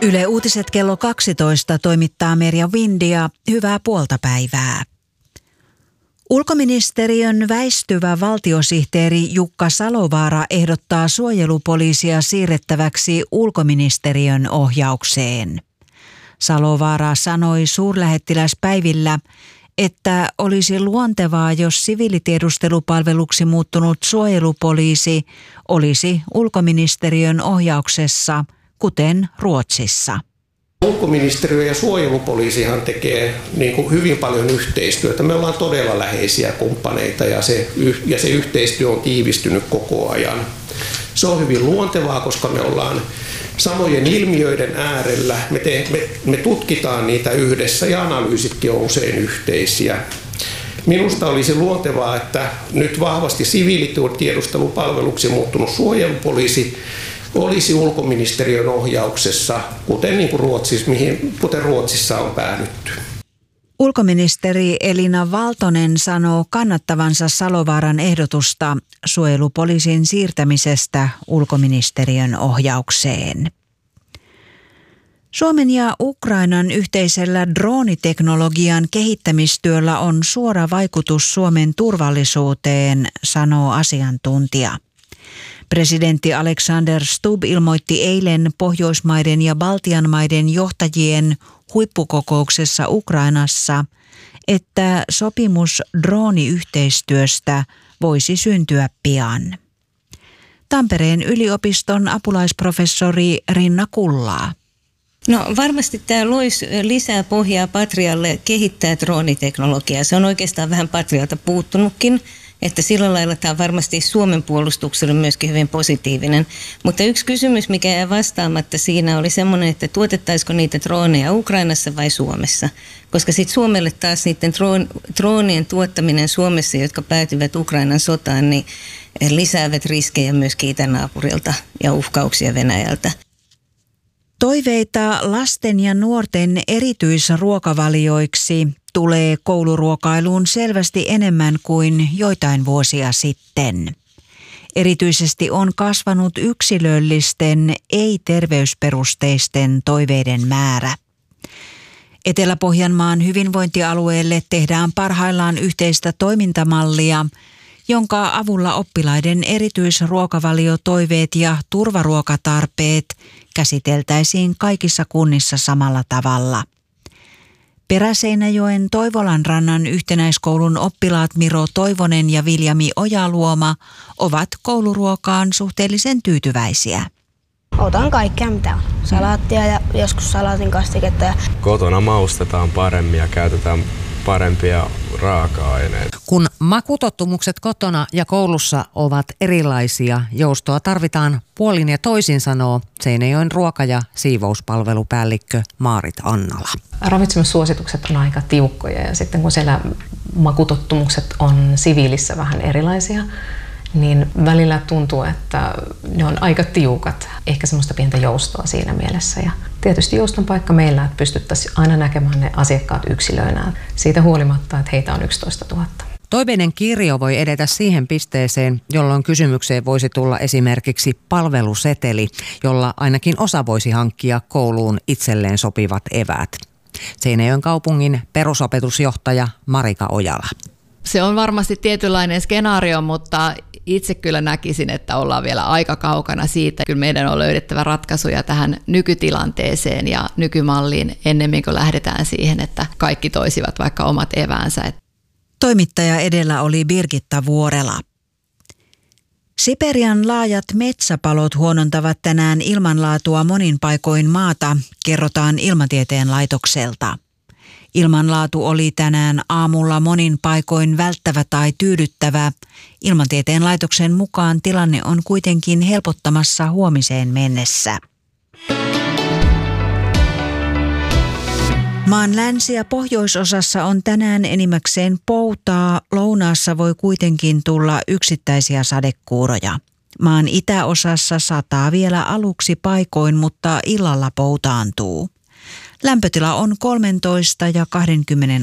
Yle Uutiset kello 12 toimittaa Merja Windia. Hyvää puoltapäivää. Ulkoministeriön väistyvä valtiosihteeri Jukka Salovaara ehdottaa suojelupoliisia siirrettäväksi ulkoministeriön ohjaukseen. Salovaara sanoi suurlähettiläspäivillä, että olisi luontevaa, jos siviilitiedustelupalveluksi muuttunut suojelupoliisi olisi ulkoministeriön ohjauksessa, kuten Ruotsissa. Ulkoministeriö ja suojelupoliisihan tekee hyvin paljon yhteistyötä. Me ollaan todella läheisiä kumppaneita ja se yhteistyö on tiivistynyt koko ajan. Se on hyvin luontevaa, koska me ollaan samojen ilmiöiden äärellä. Me tutkitaan niitä yhdessä ja analyysitkin on usein yhteisiä. Minusta olisi luontevaa, että nyt vahvasti siviilitiedustelupalveluksi muuttunut suojelupoliisi olisi ulkoministeriön ohjauksessa, kuten Ruotsissa on päädytty. Ulkoministeri Elina Valtonen sanoo kannattavansa Salovaaran ehdotusta suojelupoliisin siirtämisestä ulkoministeriön ohjaukseen. Suomen ja Ukrainan yhteisellä drooniteknologian kehittämistyöllä on suora vaikutus Suomen turvallisuuteen, sanoo asiantuntija. Presidentti Alexander Stubb ilmoitti eilen Pohjoismaiden ja Baltian maiden johtajien huippukokouksessa Ukrainassa, että sopimus drooniyhteistyöstä voisi syntyä pian. Tampereen yliopiston apulaisprofessori Rinna Kullaa. No varmasti tämä loisi lisää pohjaa Patrialle kehittää drooniteknologiaa. Se on oikeastaan vähän Patrialta puuttunutkin. Että sillä lailla tämä on varmasti Suomen puolustukselle myöskin hyvin positiivinen. Mutta yksi kysymys, mikä jää vastaamatta siinä oli semmoinen, että tuotettaisiko niitä drooneja Ukrainassa vai Suomessa. Koska sitten Suomelle taas niiden droonien tuottaminen Suomessa, jotka päätyvät Ukrainan sotaan, niin lisäävät riskejä myöskin itänaapurilta ja uhkauksia Venäjältä. Toiveita lasten ja nuorten erityisruokavalioiksi tulee kouluruokailuun selvästi enemmän kuin joitain vuosia sitten. Erityisesti on kasvanut yksilöllisten, ei-terveysperusteisten toiveiden määrä. Etelä-Pohjanmaan hyvinvointialueelle tehdään parhaillaan yhteistä toimintamallia, jonka avulla oppilaiden erityisruokavaliotoiveet ja turvaruokatarpeet käsiteltäisiin kaikissa kunnissa samalla tavalla. Peräseinäjoen Toivolanrannan yhtenäiskoulun oppilaat Miro Toivonen ja Viljami Ojaluoma ovat kouluruokaan suhteellisen tyytyväisiä. Otan kaikkea mitä on. Salaattia ja joskus salaatin kastiketta. Kotona maustetaan paremmin ja käytetään parempia raaka-aineita. Kun makutottumukset kotona ja koulussa ovat erilaisia, joustoa tarvitaan puolin ja toisin, sanoo Seinäjoen ruoka- ja siivouspalvelupäällikkö Maarit Annala. Ravitsemussuositukset on aika tiukkoja ja sitten kun siellä makutottumukset on siviilissä vähän erilaisia, niin välillä tuntuu, että ne on aika tiukat. Ehkä semmoista pientä joustoa siinä mielessä. Ja tietysti jouston paikka meillä, että pystyttäisiin aina näkemään ne asiakkaat yksilöinä. Siitä huolimatta, että heitä on 11 000. Toiveiden kirjo voi edetä siihen pisteeseen, jolloin kysymykseen voisi tulla esimerkiksi palveluseteli, jolla ainakin osa voisi hankkia kouluun itselleen sopivat eväät. Seinäjoen kaupungin perusopetusjohtaja Marika Ojala. Se on varmasti tietynlainen skenaario, mutta itse kyllä näkisin, että ollaan vielä aika kaukana siitä. Kyllä meidän on löydettävä ratkaisuja tähän nykytilanteeseen ja nykymalliin ennemmin kuin lähdetään siihen, että kaikki toisivat vaikka omat eväänsä. Toimittaja edellä oli Birgitta Vuorela. Siperian laajat metsäpalot huonontavat tänään ilmanlaatua monin paikoin maata, kerrotaan Ilmatieteen laitokselta. Ilmanlaatu oli tänään aamulla monin paikoin välttävä tai tyydyttävä. Ilmatieteen laitoksen mukaan tilanne on kuitenkin helpottamassa huomiseen mennessä. Maan länsi- ja pohjoisosassa on tänään enimmäkseen poutaa. Lounaassa voi kuitenkin tulla yksittäisiä sadekuuroja. Maan itäosassa sataa vielä aluksi paikoin, mutta illalla poutaantuu. Lämpötila on 13 ja 20